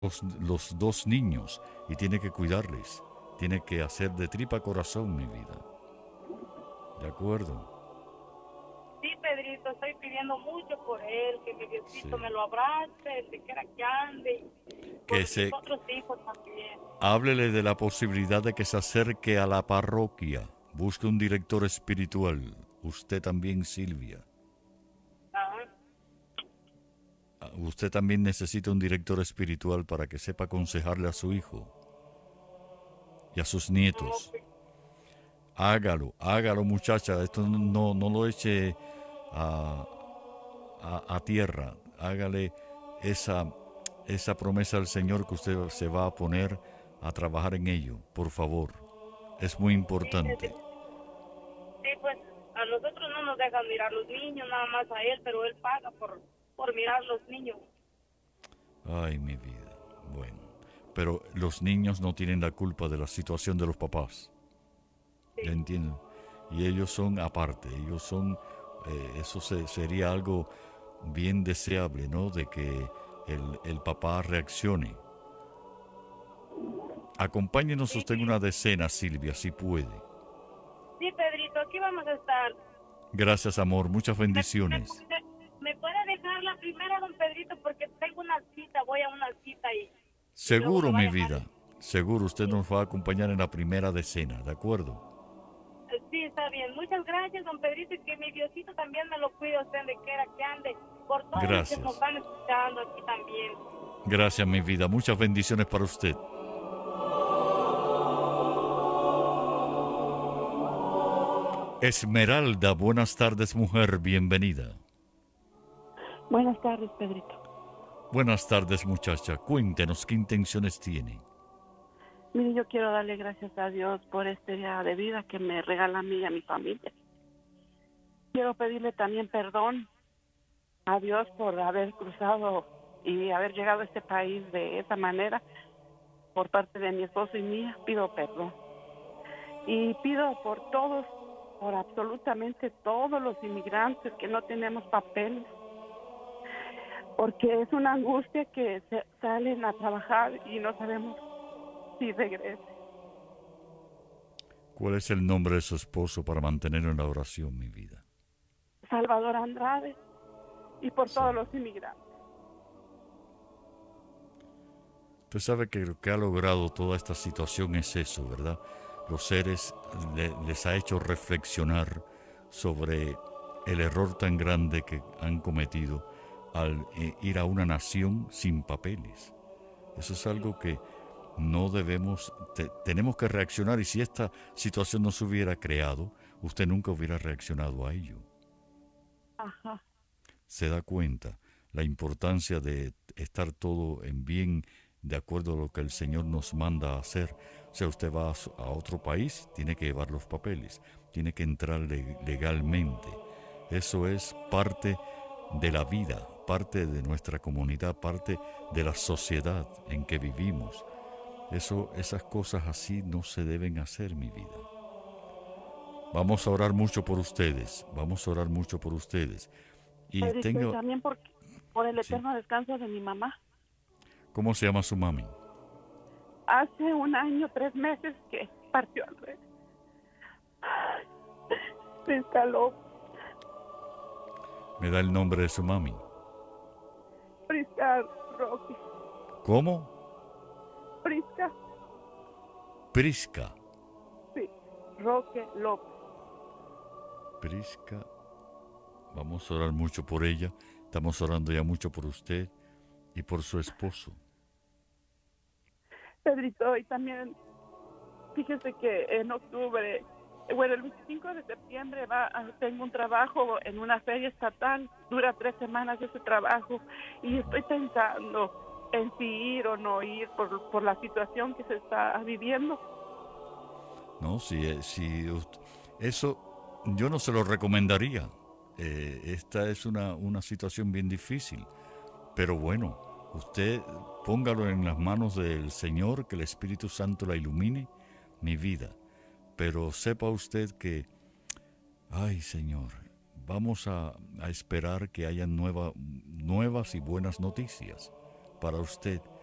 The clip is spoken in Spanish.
los dos niños y tiene que cuidarles. Tiene que hacer de tripa corazón, mi vida. ¿De acuerdo? Sí, Pedrito, estoy pidiendo mucho por él, que mi Diosito Sí. me lo abrace, de quiera que ande, y Que por mis se otros hijos también. háblele de la posibilidad de que se acerque a la parroquia. Busque un director espiritual. Usted también, Silvia. Ajá. Usted también necesita un director espiritual para que sepa aconsejarle a su hijo y a sus nietos. Ok. Hágalo, hágalo, muchacha. Esto no lo eche a, a tierra. Hágale esa, esa promesa al Señor que usted se va a poner a trabajar en ello, por favor. Es muy Sí, importante. sí, pues a nosotros no nos dejan mirar los niños, nada más a él, pero él paga por mirar los niños. Ay, mi vida. Bueno, pero los niños no tienen la culpa de la situación de los papás. ¿Ya Sí, entienden? Y ellos son aparte, sería algo bien deseable, ¿no? De que el papá reaccione. Acompáñenos sí, usted en una decena, Silvia, si puede. sí, Pedrito, aquí vamos a estar. Gracias, amor. Muchas ¿Me, me, bendiciones. me puede dejar la primera, don Pedrito? Porque tengo una cita, voy a una cita y luego me Seguro, va a mi llamar. vida. Seguro usted Sí, nos va a acompañar en la primera decena, ¿de acuerdo? sí, está bien. Muchas gracias, don Pedrito, y que mi Diosito también me lo cuide a usted de quiera que ande, por todos los que nos Gracias. van escuchando aquí también. Gracias, mi vida. Muchas bendiciones para usted. Esmeralda, buenas tardes, mujer. Bienvenida. Buenas tardes, Pedrito. Buenas tardes, muchacha. Cuéntenos qué intenciones tiene. Mire, yo quiero darle gracias a Dios por este día de vida que me regala a mí y a mi familia. Quiero pedirle también perdón a Dios por haber cruzado y haber llegado a este país de esa manera por parte de mi esposo y mía. Pido perdón. Y pido por todos, por absolutamente todos los inmigrantes que no tenemos papeles, porque es una angustia que salen a trabajar y no sabemos si regresen. ¿Cuál es el nombre de su esposo para mantenerlo en la oración, mi vida? Salvador Andrade, y por todos Salva. los inmigrantes. Usted sabe que lo que ha logrado toda esta situación es eso, ¿verdad? Los seres les ha hecho reflexionar sobre el error tan grande que han cometido al ir a una nación sin papeles. Eso es algo que no debemos, tenemos que reaccionar, y si esta situación no se hubiera creado, usted nunca hubiera reaccionado a ello. Ajá. Se da cuenta la importancia de estar todo en bien de acuerdo a lo que el Señor nos manda a hacer. O sea, usted va a otro país, tiene que llevar los papeles, tiene que entrar legalmente. Eso es parte de la vida, parte de nuestra comunidad, parte de la sociedad en que vivimos. Esas cosas así no se deben hacer, mi vida. Vamos a orar mucho por ustedes, vamos a orar mucho por ustedes. Y Pedrito, y tengo, también por el sí, eterno descanso de mi mamá. ¿cómo se llama su mami? Hace un año, 3 meses que partió al rey. Se instaló Me da el nombre de su mami. Prisca Roque. ¿Cómo? Prisca, Prisca. sí, Roque López. Prisca. Vamos a orar mucho por ella. Estamos orando ya mucho por usted y por su esposo. Pedrito, y también fíjese que en octubre, bueno, el 25 de septiembre tengo un trabajo en una feria estatal, dura 3 semanas ese trabajo, y estoy pensando en si ir o no ir por la situación que se está viviendo. No, eso yo no se lo recomendaría. Esta es una situación bien difícil. Pero bueno, usted póngalo en las manos del Señor, que el Espíritu Santo la ilumine, mi vida. Pero sepa usted que, ay Señor, vamos a esperar que haya nuevas y buenas noticias para usted